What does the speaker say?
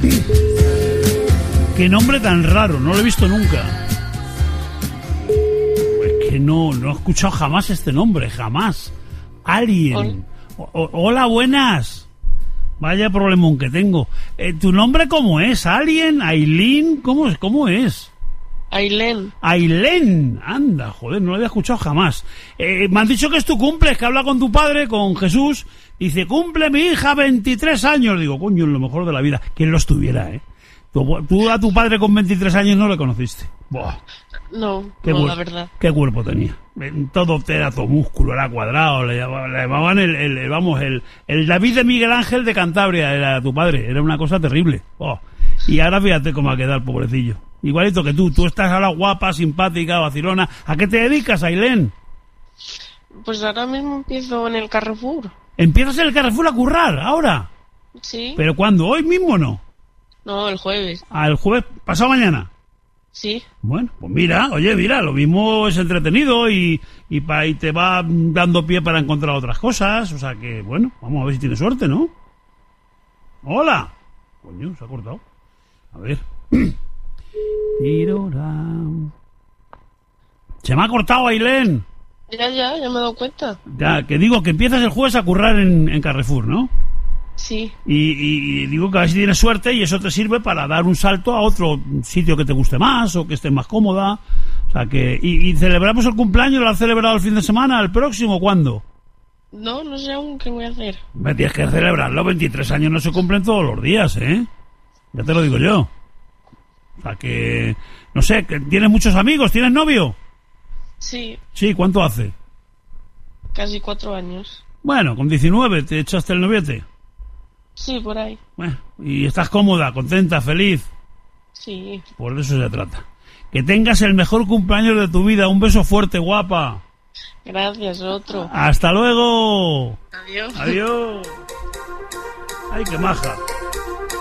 Qué nombre tan raro, no lo he visto nunca. Es que no he escuchado jamás este nombre, jamás. Alien. Hola, buenas. Vaya problemón que tengo. ¿Tu nombre cómo es? ¿Alien? ¿Aileen? ¿Cómo es? Ailén. Ailén. Anda, joder, no lo había escuchado jamás. Me han dicho que es tu cumple, que habla con tu padre, con Jesús. Dice, cumple mi hija 23 años. Digo, coño, lo mejor de la vida. ¿Quién lo estuviera, Tú a tu padre con 23 años no le conociste. Buah. No, la verdad. ¿Qué cuerpo tenía? Todo era todo músculo, era cuadrado, le llamaban el David de Miguel Ángel de Cantabria, era tu padre, era una cosa terrible. Oh. Y ahora fíjate cómo ha quedado el pobrecillo. Igualito que tú estás ahora guapa, simpática, vacilona. ¿A qué te dedicas, Ailén? Pues ahora mismo empiezo en el Carrefour. ¿Empiezas en el Carrefour a currar, ahora? Sí. ¿Pero cuándo? ¿Hoy mismo o no? No, el jueves. ¿El jueves pasado mañana? Sí. Bueno, pues mira, lo mismo es entretenido y te va dando pie para encontrar otras cosas. O sea que, bueno, vamos a ver si tiene suerte, ¿no? ¡Hola! Coño, se ha cortado. A ver. Se me ha cortado, Ailén. Ya me he dado cuenta. Ya, que digo que empiezas el jueves a currar en Carrefour, ¿no? Sí. Y digo que a ver si tienes suerte y eso te sirve para dar un salto a otro sitio que te guste más o que estés más cómoda. O sea que... ¿Y celebramos el cumpleaños? ¿Lo has celebrado el fin de semana? ¿El próximo? ¿Cuándo? No sé aún qué voy a hacer. Me tienes que celebrarlo. 23 años no se cumplen todos los días, ¿eh? Ya te lo digo yo. O sea que... No sé, ¿tienes muchos amigos? ¿Tienes novio? Sí. Sí, ¿cuánto hace? Casi 4 años. Bueno, con 19 te echaste el noviete. Sí, por ahí. Bueno, y estás cómoda, contenta, feliz. Sí. Por eso se trata. Que tengas el mejor cumpleaños de tu vida. Un beso fuerte, guapa. Gracias, otro. Hasta luego. Adiós. Adiós. Ay, qué maja.